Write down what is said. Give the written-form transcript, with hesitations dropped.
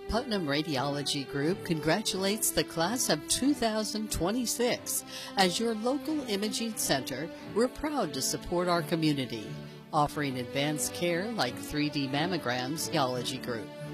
Putnam Radiology Group congratulates the class of 2026. As your local imaging center, we're proud to support our community, offering advanced care like 3D mammograms. Radiology Group.